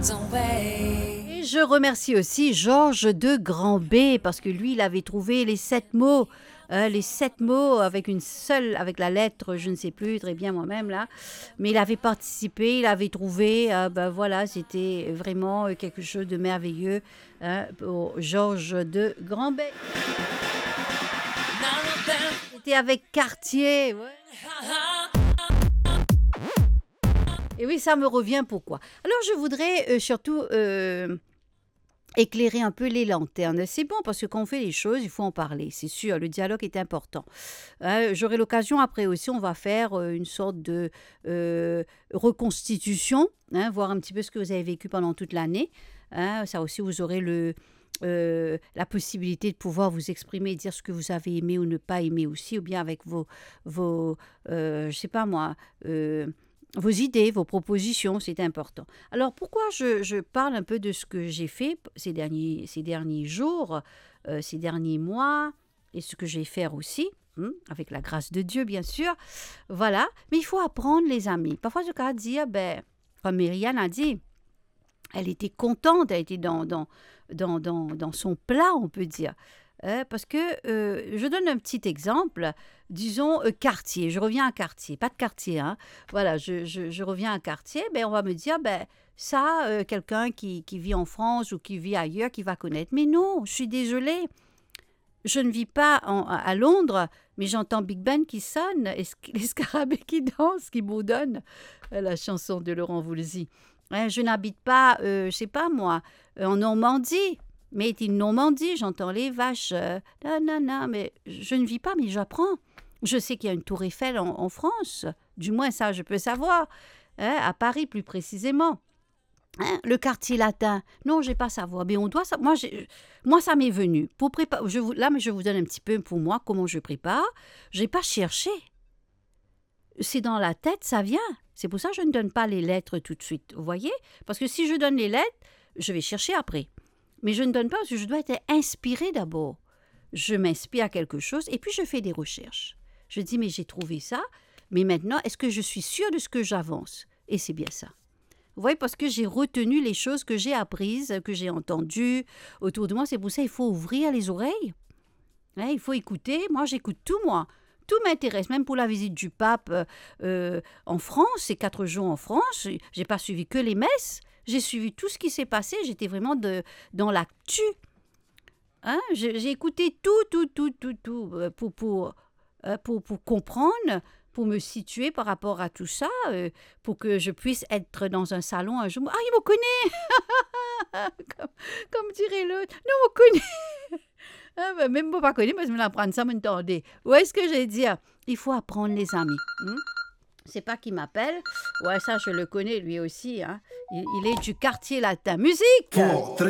Et je remercie aussi Georges de Grand-B parce que lui, il avait trouvé les 7 mots. Les 7 mots avec la lettre, je ne sais plus très bien moi-même là, mais il avait participé, il avait trouvé, ben voilà, c'était vraiment quelque chose de merveilleux pour Georges de Grand-B. C'était avec Cartier, ouais. Et oui, ça me revient pourquoi. Alors, je voudrais surtout éclairer un peu les lanternes. C'est bon parce que quand on fait les choses, il faut en parler, c'est sûr. Le dialogue est important. J'aurai l'occasion après aussi, on va faire une sorte de reconstitution, voir un petit peu ce que vous avez vécu pendant toute l'année. Ça aussi, vous aurez la possibilité de pouvoir vous exprimer, dire ce que vous avez aimé ou ne pas aimé aussi, ou bien avec je sais pas moi, vos idées, vos propositions, c'est important. Alors, pourquoi je parle un peu de ce que j'ai fait ces derniers jours, ces derniers mois, et ce que je vais faire aussi, avec la grâce de Dieu, bien sûr. Voilà. Mais il faut apprendre, les amis. Parfois, je peux dire, comme Myriam a dit, elle était contente, elle était dans son plat, on peut dire. Parce que, je donne un petit exemple, disons quartier, je reviens à quartier, pas de quartier, hein. Voilà, je reviens à quartier, on va me dire, ça, quelqu'un qui vit en France ou qui vit ailleurs, qui va connaître. Mais non, je suis désolée, je ne vis pas à Londres, mais j'entends Big Ben qui sonne, les scarabées qui dansent, qui bourdonnent, la chanson de Laurent Voulzy. Je n'habite pas, je sais pas moi, en Normandie. Mais in Normandie, j'entends les vaches. Non, mais je ne vis pas, mais j'apprends. Je sais qu'il y a une tour Eiffel en France. Du moins, ça, je peux savoir. À Paris, plus précisément. Le quartier latin. Non, je n'ai pas savoir. Mais on doit savoir. Moi, ça m'est venu. Pour préparer, mais je vous donne un petit peu pour moi comment je prépare. Je n'ai pas cherché. C'est dans la tête, ça vient. C'est pour ça que je ne donne pas les lettres tout de suite. Vous voyez? Parce que si je donne les lettres, je vais chercher après. Mais je ne donne pas parce que je dois être inspirée d'abord. Je m'inspire à quelque chose et puis je fais des recherches. Je dis, mais j'ai trouvé ça, mais maintenant, est-ce que je suis sûre de ce que j'avance? Et c'est bien ça. Vous voyez, parce que j'ai retenu les choses que j'ai apprises, que j'ai entendues autour de moi. C'est pour ça qu'il faut ouvrir les oreilles. Il faut écouter. Moi, j'écoute tout, moi. Tout m'intéresse, même pour la visite du pape en France, ces 4 jours en France. Je n'ai pas suivi que les messes. J'ai suivi tout ce qui s'est passé. J'étais vraiment dans l'actu. J'ai écouté tout pour comprendre, pour me situer par rapport à tout ça, pour que je puisse être dans un salon un jour. Ah, il me connaît comme dirait l'autre. Non, il me connaît. Même moi, pas connu, parce que je me l'apprendre ça, m'entendez. Où est-ce que j'ai dit? Il faut apprendre, les amis. C'est pas qui m'appelle. Ouais, ça, je le connais, lui aussi. Il est du quartier latin. Musique!